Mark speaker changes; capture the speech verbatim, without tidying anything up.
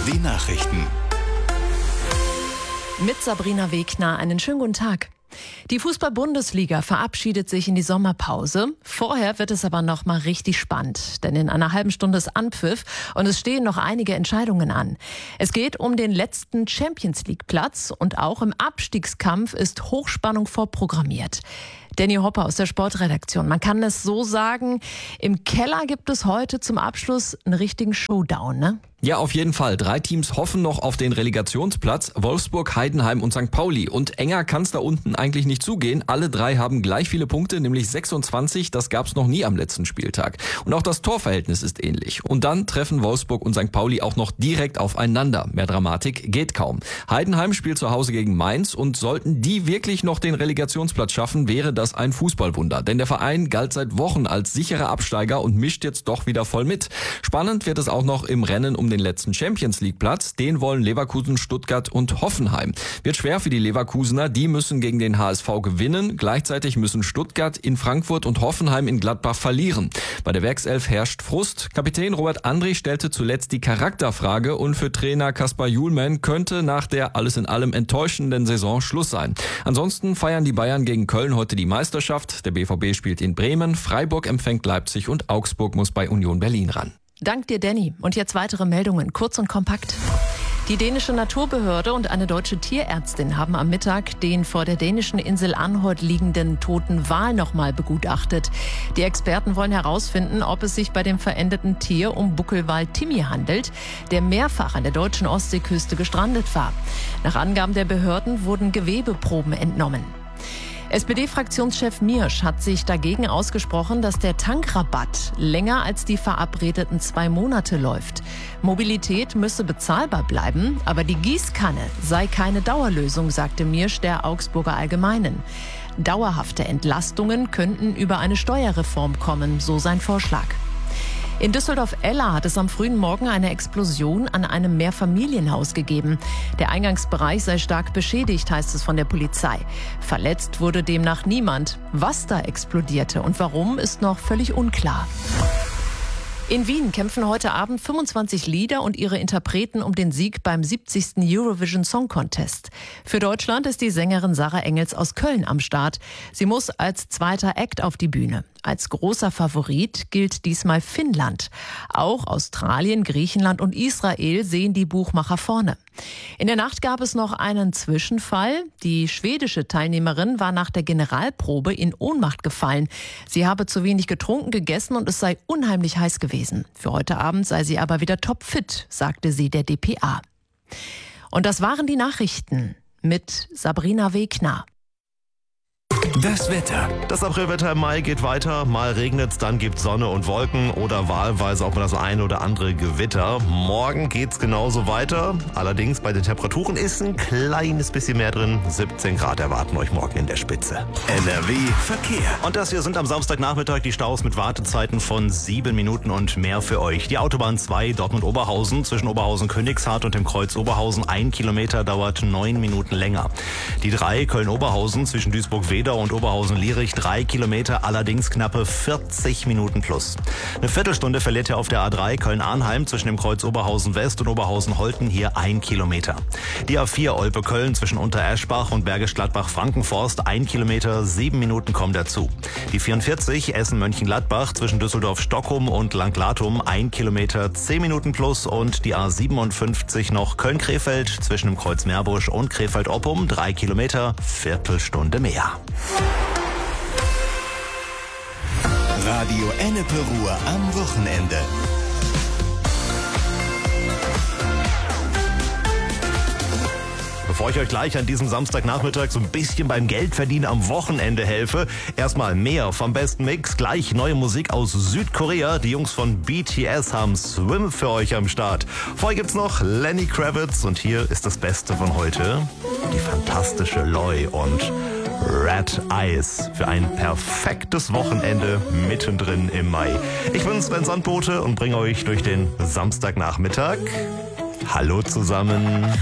Speaker 1: Die Nachrichten.
Speaker 2: Mit Sabrina Wegner einen schönen guten Tag. Die Fußball-Bundesliga verabschiedet sich in die Sommerpause. Vorher wird es aber noch mal richtig spannend, denn in einer halben Stunde ist Anpfiff und es stehen noch einige Entscheidungen an. Es geht um den letzten Champions-League-Platz und auch im Abstiegskampf ist Hochspannung vorprogrammiert. Danny Hopper aus der Sportredaktion. Man kann es so sagen, im Keller gibt es heute zum Abschluss einen richtigen Showdown, ne?
Speaker 3: Ja, auf jeden Fall. Drei Teams hoffen noch auf den Relegationsplatz. Wolfsburg, Heidenheim und Sankt Pauli. Und enger kann es da unten eigentlich nicht zugehen. Alle drei haben gleich viele Punkte, nämlich sechsundzwanzig. Das gab es noch nie am letzten Spieltag. Und auch das Torverhältnis ist ähnlich. Und dann treffen Wolfsburg und Sankt Pauli auch noch direkt aufeinander. Mehr Dramatik geht kaum. Heidenheim spielt zu Hause gegen Mainz. Und sollten die wirklich noch den Relegationsplatz schaffen, wäre das ein Fußballwunder. Denn der Verein galt seit Wochen als sicherer Absteiger und mischt jetzt doch wieder voll mit. Spannend wird es auch noch im Rennen um den letzten Champions-League-Platz. Den wollen Leverkusen, Stuttgart und Hoffenheim. Wird schwer für die Leverkusener. Die müssen gegen den H S V gewinnen. Gleichzeitig müssen Stuttgart in Frankfurt und Hoffenheim in Gladbach verlieren. Bei der Werkself herrscht Frust. Kapitän Robert Andrich stellte zuletzt die Charakterfrage und für Trainer Kaspar Julmann könnte nach der alles in allem enttäuschenden Saison Schluss sein. Ansonsten feiern die Bayern gegen Köln heute die Meisterschaft. Der B V B spielt in Bremen, Freiburg empfängt Leipzig und Augsburg muss bei Union Berlin ran.
Speaker 2: Dank dir, Danny. Und jetzt weitere Meldungen, kurz und kompakt. Die dänische Naturbehörde und eine deutsche Tierärztin haben am Mittag den vor der dänischen Insel Anholt liegenden toten Wal nochmal begutachtet. Die Experten wollen herausfinden, ob es sich bei dem verendeten Tier um Buckelwal Timmy handelt, der mehrfach an der deutschen Ostseeküste gestrandet war. Nach Angaben der Behörden wurden Gewebeproben entnommen. S P D-Fraktionschef Miersch hat sich dagegen ausgesprochen, dass der Tankrabatt länger als die verabredeten zwei Monate läuft. Mobilität müsse bezahlbar bleiben, aber die Gießkanne sei keine Dauerlösung, sagte Miersch der Augsburger Allgemeinen. Dauerhafte Entlastungen könnten über eine Steuerreform kommen, so sein Vorschlag. In Düsseldorf-Eller hat es am frühen Morgen eine Explosion an einem Mehrfamilienhaus gegeben. Der Eingangsbereich sei stark beschädigt, heißt es von der Polizei. Verletzt wurde demnach niemand. Was da explodierte und warum, ist noch völlig unklar. In Wien kämpfen heute Abend fünfundzwanzig Lieder und ihre Interpreten um den Sieg beim siebzigsten Eurovision Song Contest. Für Deutschland ist die Sängerin Sarah Engels aus Köln am Start. Sie muss als zweiter Act auf die Bühne. Als großer Favorit gilt diesmal Finnland. Auch Australien, Griechenland und Israel sehen die Buchmacher vorne. In der Nacht gab es noch einen Zwischenfall. Die schwedische Teilnehmerin war nach der Generalprobe in Ohnmacht gefallen. Sie habe zu wenig getrunken, gegessen und es sei unheimlich heiß gewesen. Für heute Abend sei sie aber wieder topfit, sagte sie der D P A. Und das waren die Nachrichten mit Sabrina Wegner.
Speaker 1: Das Wetter.
Speaker 4: Das Aprilwetter im Mai geht weiter. Mal regnet's, dann gibt's Sonne und Wolken oder wahlweise auch mal das eine oder andere Gewitter. Morgen geht's genauso weiter. Allerdings bei den Temperaturen ist ein kleines bisschen mehr drin. siebzehn Grad erwarten euch morgen in der Spitze.
Speaker 1: N R W Verkehr.
Speaker 4: Und das hier sind am Samstagnachmittag die Staus mit Wartezeiten von sieben Minuten und mehr für euch. Die Autobahn zwei Dortmund-Oberhausen zwischen Oberhausen-Königshardt und dem Kreuz Oberhausen. Ein Kilometer dauert neun Minuten länger. Die drei Köln-Oberhausen zwischen Duisburg-Wedau und Oberhausen-Lierich, drei Kilometer, allerdings knappe vierzig Minuten plus. Eine Viertelstunde verliert ihr auf der A drei Köln-Arnheim zwischen dem Kreuz Oberhausen-West und Oberhausen-Holten, hier ein Kilometer. Die A vier Olpe-Köln zwischen Untereschbach und Bergisch Gladbach-Frankenforst, ein Kilometer, sieben Minuten kommen dazu. Die vierundvierzig Essen-Mönchengladbach zwischen Düsseldorf-Stockholm und Langlatum, ein Kilometer, zehn Minuten plus und die A siebenundfünfzig noch Köln-Krefeld zwischen dem Kreuz Meerbusch und Krefeld-Oppum, drei Kilometer, Viertelstunde mehr.
Speaker 1: Radio Ennepe Ruhr am Wochenende.
Speaker 4: Bevor ich euch gleich an diesem Samstagnachmittag so ein bisschen beim Geldverdienen am Wochenende helfe, erstmal mehr vom besten Mix, gleich neue Musik aus Südkorea. Die Jungs von B T S haben Swim für euch am Start. Vorher gibt's noch Lenny Kravitz und hier ist das Beste von heute, die fantastische Loi und Red Eyes für ein perfektes Wochenende mittendrin im Mai. Ich bin Sven Sandbote und bringe euch durch den Samstagnachmittag. Hallo zusammen.